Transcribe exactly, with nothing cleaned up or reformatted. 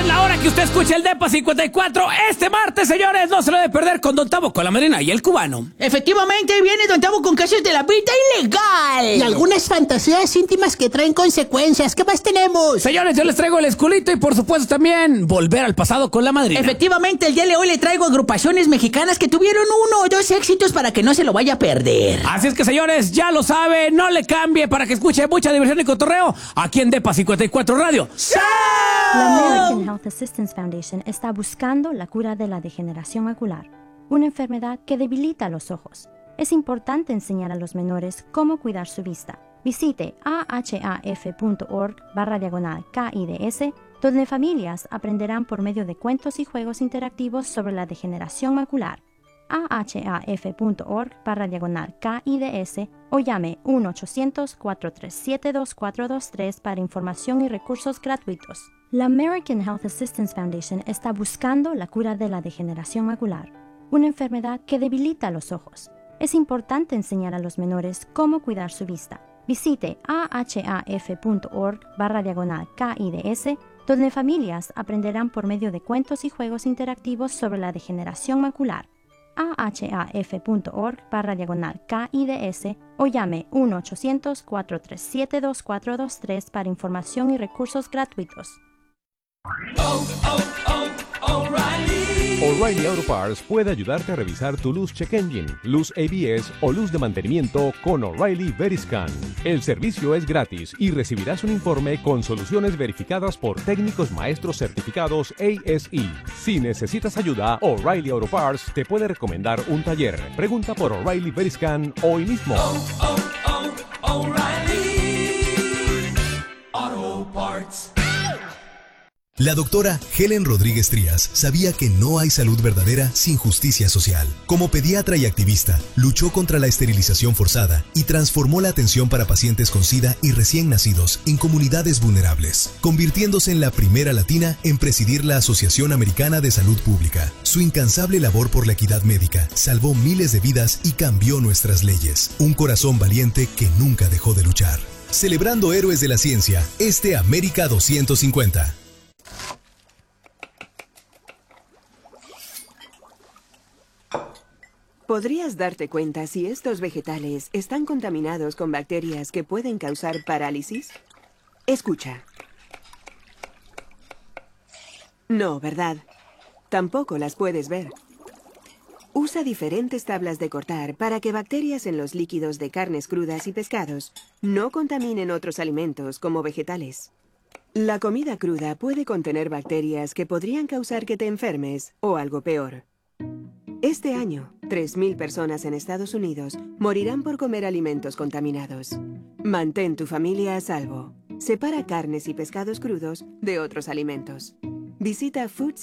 es la hora que usted escucha el Depa cincuenta y cuatro. Este martes, señores, no se lo debe perder con Don Tavo, con la Madrina y el Cubano. Efectivamente, viene Don Tavo con casos de la vida ilegal. Y algunas fantasías íntimas que traen consecuencias. ¿Qué más tenemos? Señores, yo les traigo el esculito y por supuesto también volver al pasado con la Madrina. Efectivamente, el día de hoy le traigo agrupaciones mexicanas que tuvieron uno o dos éxitos para que no se lo vaya a perder. Así es que, señores, ya lo sabe, no le cambie para que escuche mucha diversión y cotorreo aquí en Depa cincuenta y cuatro Radio. ¡Sí! La American Health Assistance Foundation está buscando la cura de la degeneración macular, una enfermedad que debilita los ojos. Es importante enseñar a los menores cómo cuidar su vista. Visite ahaf.org barra diagonal KIDS, donde familias aprenderán por medio de cuentos y juegos interactivos sobre la degeneración macular. ahaf.org barra diagonal KIDS o llame uno ochocientos, cuatro tres siete, dos cuatro dos tres para información y recursos gratuitos. La American Health Assistance Foundation está buscando la cura de la degeneración macular, una enfermedad que debilita los ojos. Es importante enseñar a los menores cómo cuidar su vista. Visite ahaf.org barra diagonal KIDS, donde familias aprenderán por medio de cuentos y juegos interactivos sobre la degeneración macular. ahaf.org barra diagonal KIDS o llame uno ochocientos, cuatro tres siete, dos cuatro dos tres para información y recursos gratuitos. Oh, oh, oh, O'Reilly. O'Reilly Auto Parts puede ayudarte a revisar tu luz check engine, luz A B S o luz de mantenimiento con O'Reilly Veriscan. El servicio es gratis y recibirás un informe con soluciones verificadas por técnicos maestros certificados A S E. Si necesitas ayuda, O'Reilly Auto Parts te puede recomendar un taller. Pregunta por O'Reilly Veriscan hoy mismo. Oh, oh, oh, O'Reilly Auto Parts. La doctora Helen Rodríguez Trías sabía que no hay salud verdadera sin justicia social. Como pediatra y activista, luchó contra la esterilización forzada y transformó la atención para pacientes con SIDA y recién nacidos en comunidades vulnerables, convirtiéndose en la primera latina en presidir la Asociación Americana de Salud Pública. Su incansable labor por la equidad médica salvó miles de vidas y cambió nuestras leyes. Un corazón valiente que nunca dejó de luchar. Celebrando héroes de la ciencia, este América doscientos cincuenta. ¿Podrías darte cuenta si estos vegetales están contaminados con bacterias que pueden causar parálisis? Escucha. No, ¿verdad? Tampoco las puedes ver. Usa diferentes tablas de cortar para que bacterias en los líquidos de carnes crudas y pescados no contaminen otros alimentos como vegetales. La comida cruda puede contener bacterias que podrían causar que te enfermes o algo peor. Este año, tres mil personas en Estados Unidos morirán por comer alimentos contaminados. Mantén tu familia a salvo. Separa carnes y pescados crudos de otros alimentos. Visita Food